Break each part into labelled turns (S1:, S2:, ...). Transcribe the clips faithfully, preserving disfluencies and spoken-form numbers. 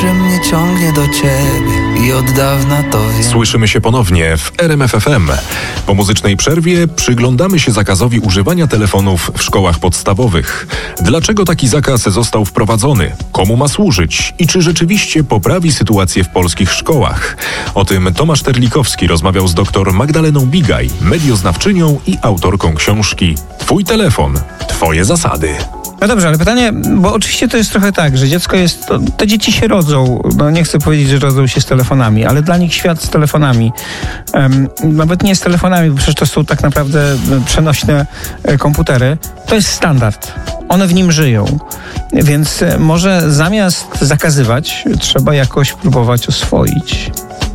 S1: że mnie ciągnie do ciebie i od dawna to wiem.
S2: Słyszymy się ponownie w R M F F M. Po muzycznej przerwie przyglądamy się zakazowi używania telefonów w szkołach podstawowych. Dlaczego taki zakaz został wprowadzony? Komu ma służyć? I czy rzeczywiście poprawi sytuację w polskich szkołach? O tym Tomasz Terlikowski rozmawiał z dr Magdaleną Bigaj, medioznawczynią i autorką książki Twój telefon, twoje zasady.
S3: No dobrze, ale pytanie, bo oczywiście to jest trochę tak, że dziecko jest, to, te dzieci się rodzą, no nie chcę powiedzieć, że rodzą się z telefonami, ale dla nich świat z telefonami, um, nawet nie z telefonami, bo przecież to są tak naprawdę przenośne e, komputery, to jest standard. One w nim żyją, więc może zamiast zakazywać, trzeba jakoś próbować oswoić.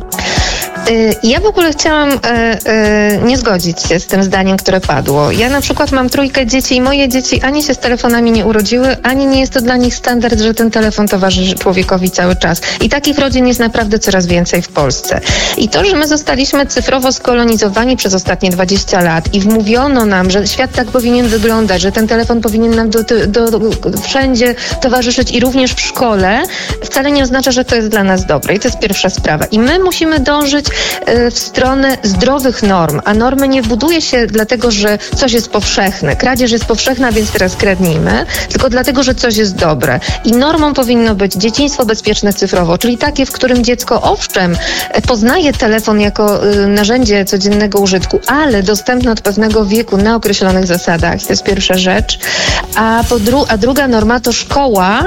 S4: Ja w ogóle chciałam e, e, nie zgodzić się z tym zdaniem, które padło. Ja na przykład mam trójkę dzieci i moje dzieci ani się z telefonami nie urodziły, ani nie jest to dla nich standard, że ten telefon towarzyszy człowiekowi cały czas. I takich rodzin jest naprawdę coraz więcej w Polsce. I to, że my zostaliśmy cyfrowo skolonizowani przez ostatnie dwadzieścia lat i wmówiono nam, że świat tak powinien wyglądać, że ten telefon powinien nam do, do, do, wszędzie towarzyszyć i również w szkole, wcale nie oznacza, że to jest dla nas dobre. I to jest pierwsza sprawa. I my musimy dążyć w stronę zdrowych norm, a normy nie buduje się dlatego, że coś jest powszechne. Kradzież jest powszechna, więc teraz kradnijmy, tylko dlatego, że coś jest dobre. I normą powinno być dzieciństwo bezpieczne cyfrowo, czyli takie, w którym dziecko owszem poznaje telefon jako y, narzędzie codziennego użytku, ale dostępne od pewnego wieku na określonych zasadach. To jest pierwsza rzecz. A, po dru- a druga norma to szkoła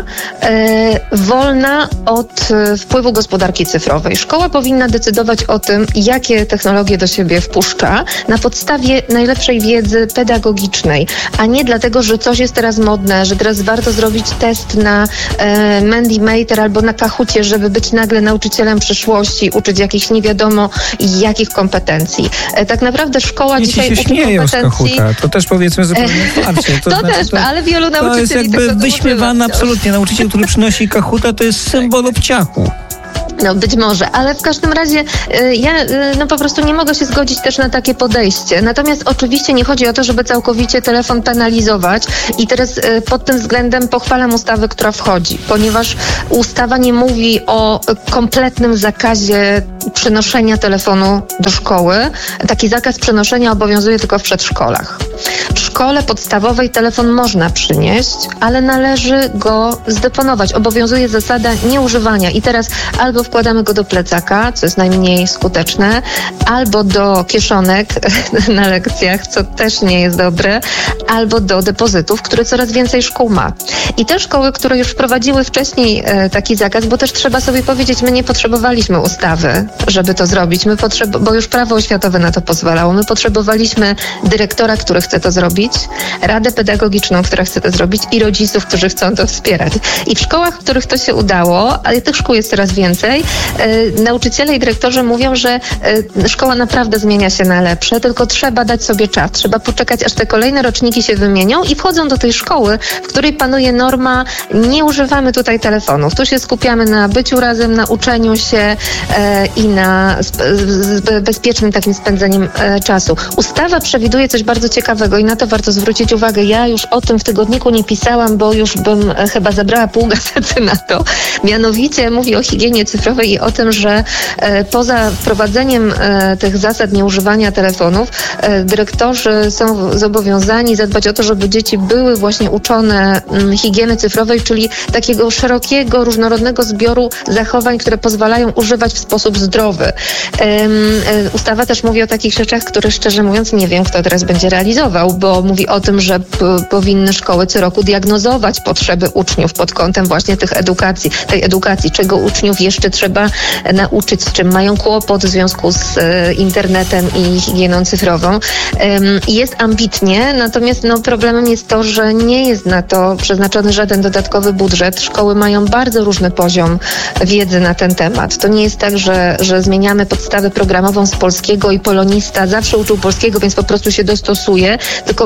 S4: y, wolna od y, wpływu gospodarki cyfrowej. Szkoła powinna decydować o tym, jakie technologie do siebie wpuszcza na podstawie najlepszej wiedzy pedagogicznej, a nie dlatego, że coś jest teraz modne, że teraz warto zrobić test na e, Mandy Mater albo na Kahoocie, żeby być nagle nauczycielem przyszłości, uczyć jakichś nie wiadomo jakich kompetencji. E, tak naprawdę szkoła
S3: Dzieci
S4: dzisiaj
S3: się
S4: uczy
S3: śmieją
S4: kompetencji.
S3: z Kahota. To też powiedzmy zupełnie otwarcie.
S4: To, to znaczy, też, to, ale wielu nauczycieli
S3: to jest jakby
S4: tego
S3: wyśmiewany absolutnie. Nauczyciel, który przynosi Kahota, to jest symbol obciachu.
S4: No być może, ale w każdym razie y, ja y, no po prostu nie mogę się zgodzić też na takie podejście. Natomiast oczywiście nie chodzi o to, żeby całkowicie telefon penalizować i teraz y, pod tym względem pochwalam ustawę, która wchodzi, ponieważ ustawa nie mówi o kompletnym zakazie przenoszenia telefonu do szkoły. Taki zakaz przenoszenia obowiązuje tylko w przedszkolach. W szkole podstawowej telefon można przynieść, ale należy go zdeponować. Obowiązuje zasada nieużywania i teraz albo wkładamy go do plecaka, co jest najmniej skuteczne, albo do kieszonek na lekcjach, co też nie jest dobre, albo do depozytów, które coraz więcej szkół ma. I te szkoły, które już wprowadziły wcześniej e, taki zakaz, bo też trzeba sobie powiedzieć, my nie potrzebowaliśmy ustawy, żeby to zrobić, my potrzeb- bo już prawo oświatowe na to pozwalało. My potrzebowaliśmy dyrektora, który chce to zrobić, radę pedagogiczną, która chce to zrobić i rodziców, którzy chcą to wspierać. I w szkołach, w których to się udało, ale tych szkół jest coraz więcej, e, nauczyciele i dyrektorzy mówią, że e, szkoła naprawdę zmienia się na lepsze, tylko trzeba dać sobie czas, trzeba poczekać, aż te kolejne roczniki się wymienią i wchodzą do tej szkoły, w której panuje norma, nie używamy tutaj telefonów, tu się skupiamy na byciu razem, na uczeniu się e, i na sp- z bezpiecznym takim spędzeniem e, czasu. Ustawa przewiduje coś bardzo ciekawego i na to warto zwrócić uwagę. Ja już o tym w tygodniku nie pisałam, bo już bym e, chyba zabrała pół gazety na to. Mianowicie mówi o higienie cyfrowej i o tym, że e, poza wprowadzeniem e, tych zasad nieużywania telefonów, e, dyrektorzy są zobowiązani zadbać o to, żeby dzieci były właśnie uczone m, higieny cyfrowej, czyli takiego szerokiego, różnorodnego zbioru zachowań, które pozwalają używać w sposób zdrowy. E, e, ustawa też mówi o takich rzeczach, które szczerze mówiąc nie wiem, kto teraz będzie realizował, bo mówi o tym, że p- powinny szkoły co roku diagnozować potrzeby uczniów pod kątem właśnie tych edukacji, tej edukacji, czego uczniów jeszcze trzeba nauczyć, z czym mają kłopot w związku z e, internetem i higieną cyfrową. E, jest ambitnie, natomiast no, problemem jest to, że nie jest na to przeznaczony żaden dodatkowy budżet. Szkoły mają bardzo różny poziom wiedzy na ten temat. To nie jest tak, że, że zmieniamy podstawę programową z polskiego i polonista zawsze uczył polskiego, więc po prostu się dostosuje, tylko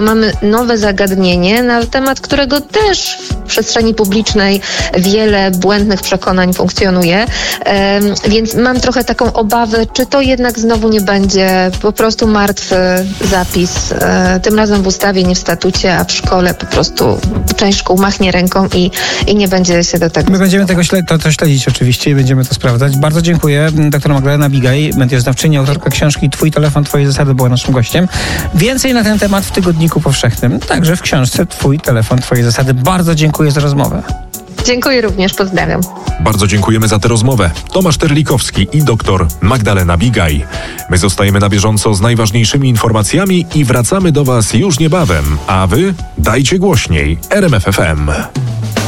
S4: mamy nowe zagadnienie, na temat którego też w przestrzeni publicznej wiele błędnych przekonań funkcjonuje, więc mam trochę taką obawę, czy to jednak znowu nie będzie po prostu martwy zapis, tym razem w ustawie, nie w statucie, a w szkole po prostu część szkół machnie ręką i, i nie będzie się do tego...
S3: My będziemy tego śle- to, to śledzić oczywiście i będziemy to sprawdzać. Bardzo dziękuję. Doktor Magdalena Bigaj, medioznawczyni, autorka książki Twój telefon, Twoje zasady, była naszym gościem. Więcej na ten temat w Tygodniku Powszechnym, także w książce Twój telefon, Twoje zasady. Bardzo dziękuję za rozmowę.
S4: Dziękuję również, pozdrawiam.
S2: Bardzo dziękujemy za tę rozmowę. Tomasz Terlikowski i doktor Magdalena Bigaj. My zostajemy na bieżąco z najważniejszymi informacjami i wracamy do Was już niebawem. A Wy dajcie głośniej. R M F F M.